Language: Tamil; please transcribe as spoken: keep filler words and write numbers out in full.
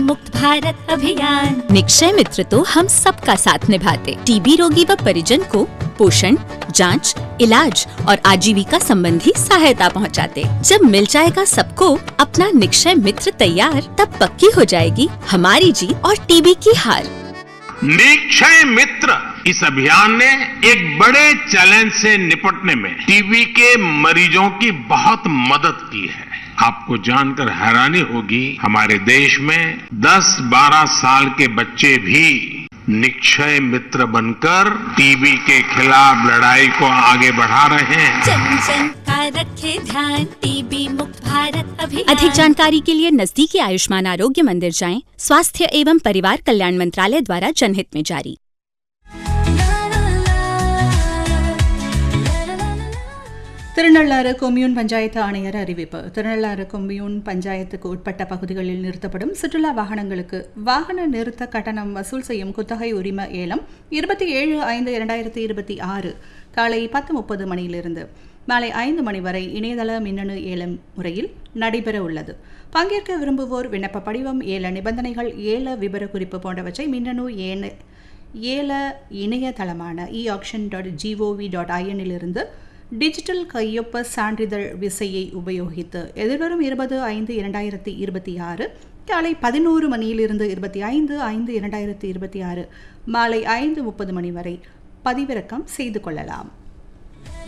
मुक्त भारत अभियान। निक्षय मित्र तो हम सबका साथ निभाते, टीबी रोगी व परिजन को पोषण, जांच, इलाज और आजीविका संबंधी सहायता पहुंचाते। जब मिल जाएगा सबको अपना निक्षय मित्र तैयार, तब पक्की हो जाएगी हमारी जीत और टीबी की हार। निक्षय मित्र इस अभियान ने एक बड़े चैलेंज से निपटने में टीबी के मरीजों की बहुत मदद की है। आपको जानकर हैरानी होगी, हमारे देश में दस बारह साल के बच्चे भी निक्षय मित्र बनकर टीबी के खिलाफ लड़ाई को आगे बढ़ा रहे हैं। जन जन का रखे ध्यान, टीबी मुक्त भारत अभियान। अधिक जानकारी के लिए नजदीकी आयुष्मान आरोग्य मंदिर जाएं। स्वास्थ्य एवं परिवार कल्याण मंत्रालय द्वारा जनहित में जारी। திருநள்ளாறு கொம்யூன் பஞ்சாயத்து ஆணையர் அறிவிப்பு. திருநள்ளாறு கொம்யூன் பஞ்சாயத்துக்கு உட்பட்ட பகுதிகளில் நிறுத்தப்படும் சுற்றுலா வாகனங்களுக்கு வாகன நிறுத்த கட்டணம் வசூல் செய்யும் குத்தகை உரிம ஏலம் இருபத்தி ஏழு ஐந்து இரண்டாயிரத்தி இருபத்தி ஆறு காலை பத்து முப்பது மணியிலிருந்து மாலை ஐந்து மணி வரை இணையதள மின்னணு ஏலம் முறையில் நடைபெற உள்ளது. பங்கேற்க விரும்புவோர் விண்ணப்ப படிவம், ஏல நிபந்தனைகள், ஏல விபரக்குறிப்பு போன்றவற்றை மின்னணு ஏல இணையதளமான இ action dot gov dot ஐஎன்னிலிருந்து digital கையொப்ப சான்றிதழ் விசையை உபயோகித்து எதிர்வரும் இருபது ஐந்து இரண்டாயிரத்தி இருபத்தி ஆறு காலை பதினோரு மணியிலிருந்து இருபத்தி ஐந்து ஐந்து இரண்டாயிரத்தி இருபத்தி ஆறு மாலை ஐந்து முப்பது மணி வரை பதிவிறக்கம் செய்து கொள்ளலாம்.